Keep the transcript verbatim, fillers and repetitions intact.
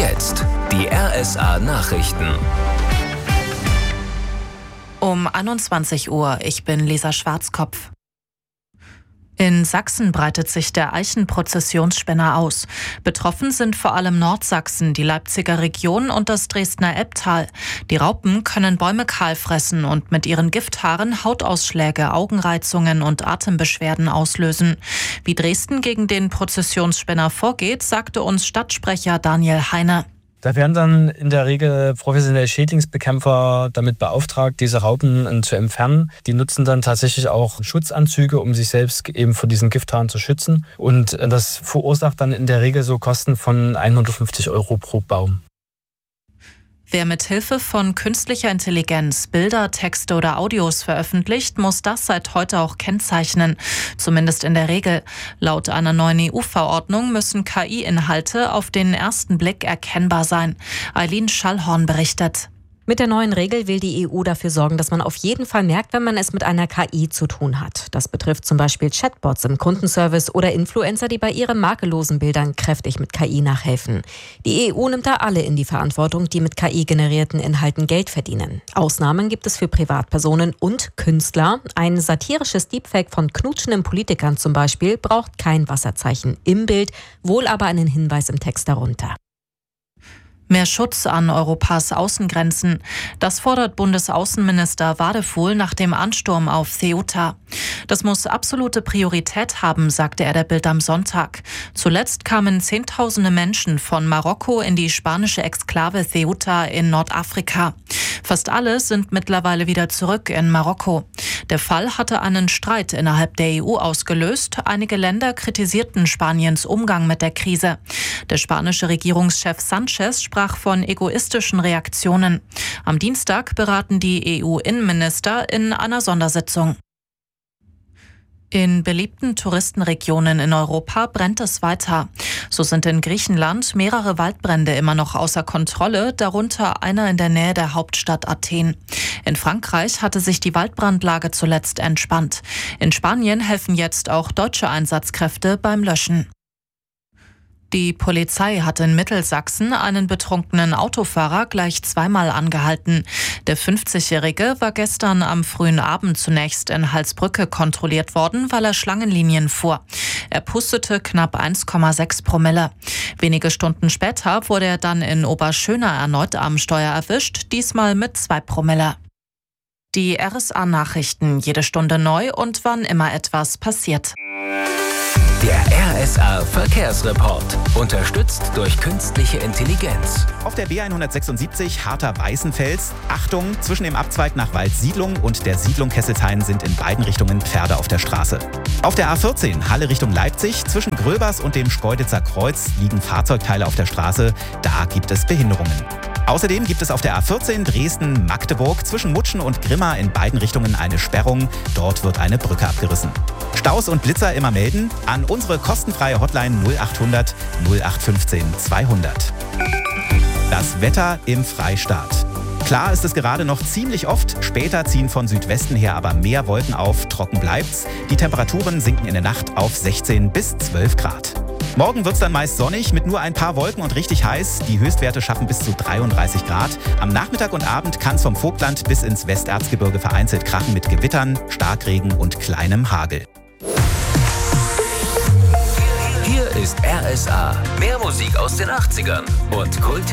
jetzt die R S A-Nachrichten. Um einundzwanzig Uhr, ich bin Lisa Schwarzkopf. In Sachsen breitet sich der Eichenprozessionsspinner aus. Betroffen sind vor allem Nordsachsen, die Leipziger Region und das Dresdner Ebbtal. Die Raupen können Bäume kahl fressen und mit ihren Gifthaaren Hautausschläge, Augenreizungen und Atembeschwerden auslösen. Wie Dresden gegen den Prozessionsspinner vorgeht, sagte uns Stadtsprecher Daniel Heine. Da werden dann in der Regel professionelle Schädlingsbekämpfer damit beauftragt, diese Raupen zu entfernen. Die nutzen dann tatsächlich auch Schutzanzüge, um sich selbst eben vor diesen Gifthaaren zu schützen. Und das verursacht dann in der Regel so Kosten von hundertfünfzig Euro pro Baum. Wer mit Hilfe von künstlicher Intelligenz Bilder, Texte oder Audios veröffentlicht, muss das seit heute auch kennzeichnen. Zumindest in der Regel. Laut einer neuen E U-Verordnung müssen K I-Inhalte auf den ersten Blick erkennbar sein. Eileen Schallhorn berichtet. Mit der neuen Regel will die E U dafür sorgen, dass man auf jeden Fall merkt, wenn man es mit einer K I zu tun hat. Das betrifft zum Beispiel Chatbots im Kundenservice oder Influencer, die bei ihren makellosen Bildern kräftig mit K I nachhelfen. Die E U nimmt da alle in die Verantwortung, die mit K I-generierten Inhalten Geld verdienen. Ausnahmen gibt es für Privatpersonen und Künstler. Ein satirisches Deepfake von knutschenden Politikern zum Beispiel braucht kein Wasserzeichen im Bild, wohl aber einen Hinweis im Text darunter. Mehr Schutz an Europas Außengrenzen. Das fordert Bundesaußenminister Wadefuhl nach dem Ansturm auf Ceuta. Das muss absolute Priorität haben, sagte er der Bild am Sonntag. Zuletzt kamen Zehntausende Menschen von Marokko in die spanische Exklave Ceuta in Nordafrika. Fast alle sind mittlerweile wieder zurück in Marokko. Der Fall hatte einen Streit innerhalb der E U ausgelöst. Einige Länder kritisierten Spaniens Umgang mit der Krise. Der spanische Regierungschef Sanchez sprach von egoistischen Reaktionen. Am Dienstag beraten die E U-Innenminister in einer Sondersitzung. In beliebten Touristenregionen in Europa brennt es weiter. So sind in Griechenland mehrere Waldbrände immer noch außer Kontrolle, darunter einer in der Nähe der Hauptstadt Athen. In Frankreich hatte sich die Waldbrandlage zuletzt entspannt. In Spanien helfen jetzt auch deutsche Einsatzkräfte beim Löschen. Die Polizei hat in Mittelsachsen einen betrunkenen Autofahrer gleich zweimal angehalten. Der fünfzigjährige war gestern am frühen Abend zunächst in Halsbrücke kontrolliert worden, weil er Schlangenlinien fuhr. Er pustete knapp eins Komma sechs Promille. Wenige Stunden später wurde er dann in Oberschöna erneut am Steuer erwischt, diesmal mit zwei Promille. Die R S A-Nachrichten, jede Stunde neu und wann immer etwas passiert. Der R S A-Verkehrsreport. Unterstützt durch künstliche Intelligenz. Auf der B hundertsechsundsiebzig Harter-Weißenfels. Achtung, zwischen dem Abzweig nach Waldsiedlung und der Siedlung Kesselshain sind in beiden Richtungen Pferde auf der Straße. Auf der A vierzehn Halle Richtung Leipzig. Zwischen Gröbers und dem Schkeuditzer Kreuz liegen Fahrzeugteile auf der Straße. Da gibt es Behinderungen. Außerdem gibt es auf der A vierzehn Dresden-Magdeburg zwischen Mutschen und Grimma in beiden Richtungen eine Sperrung. Dort wird eine Brücke abgerissen. Staus und Blitzer immer melden an unsere kostenfreie Hotline null achthundert null acht fünfzehn zweihundert. Das Wetter im Freistaat. Klar ist es gerade noch ziemlich oft, später ziehen von Südwesten her aber mehr Wolken auf, trocken bleibt's. Die Temperaturen sinken in der Nacht auf sechzehn bis zwölf Grad. Morgen wird's dann meist sonnig mit nur ein paar Wolken und richtig heiß. Die Höchstwerte schaffen bis zu dreiunddreißig Grad. Am Nachmittag und Abend kann es vom Vogtland bis ins Westerzgebirge vereinzelt krachen mit Gewittern, Starkregen und kleinem Hagel. Hier ist R S A. Mehr Musik aus den achtzigern und Kult.